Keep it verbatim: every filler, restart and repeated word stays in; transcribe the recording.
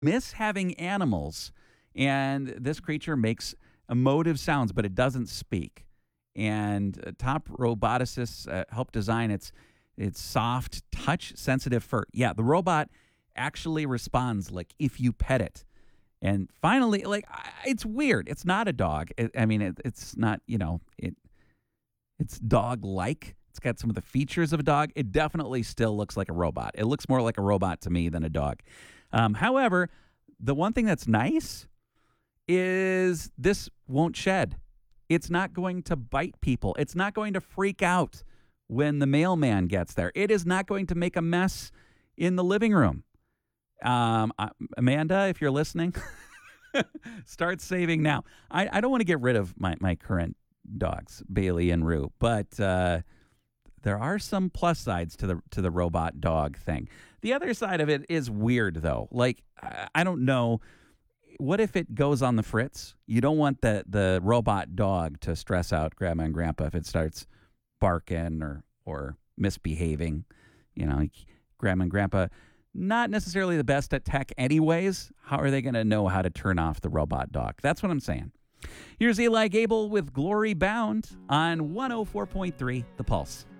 miss having animals, and this creature makes emotive sounds, but it doesn't speak. And uh, top roboticists uh, help design its its soft, touch-sensitive fur. Yeah, the robot actually responds like if you pet it. And finally, like I- it's weird. It's not a dog. It, I mean, it, it's not. You know, it it's dog-like. It's got some of the features of a dog. It definitely still looks like a robot. It looks more like a robot to me than a dog. Um, however, the one thing that's nice is this won't shed. It's not going to bite people. It's not going to freak out when the mailman gets there. It is not going to make a mess in the living room. Um, uh, Amanda, if you're listening, start saving now. I, I don't want to get rid of my, my current dogs, Bailey and Rue, but uh, there are some plus sides to the to the robot dog thing. The other side of it is weird, though. Like, I I don't know. What if it goes on the fritz? You don't want the, the robot dog to stress out grandma and grandpa if it starts barking or, or misbehaving. You know, like, grandma and grandpa, not necessarily the best at tech anyways. How are they going to know how to turn off the robot dog? That's what I'm saying. Here's Eli Gable with Glory Bound on one oh four point three The Pulse.